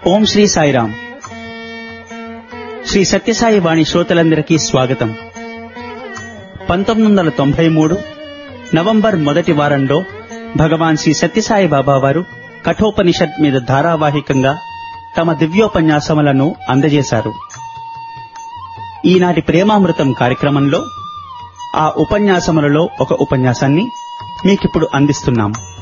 ఓం శ్రీ సాయిరామ్. శ్రీ సత్యసాయి వాణి శ్రోతలందరికీ స్వాగతం. 1993 నవంబర్ మొదటి వారంలో భగవాన్ శ్రీ సత్యసాయి బాబా వారు కఠోపనిషత్ మీద ధారావాహికంగా తమ దివ్యోపన్యాసములను అందజేశారు. ఈనాటి ప్రేమామృతం కార్యక్రమంలో ఆ ఉపన్యాసములలో ఒక ఉపన్యాసాన్ని మీకిప్పుడు అందిస్తున్నాం.